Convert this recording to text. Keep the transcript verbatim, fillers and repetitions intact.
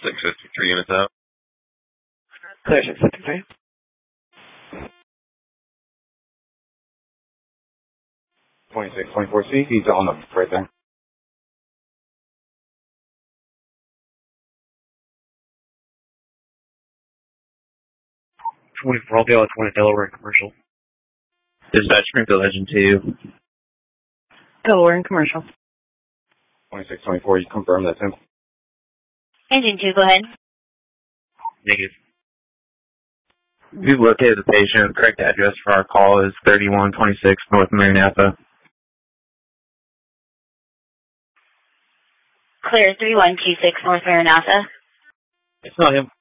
six fifty-three units out. Clear six fifty-three. twenty-six twenty-four C, he's on the right there. twenty-four, I'll be out at twenty Delaware and Commercial. Dispatch Springfield Engine two. Delaware and Commercial. twenty-six twenty-four, you confirm that's him? Engine two, go ahead. Negative. We've located the patient. Correct address for our call is thirty-one twenty-six North Maranatha. Clear three one two six North Maranatha. It's not him.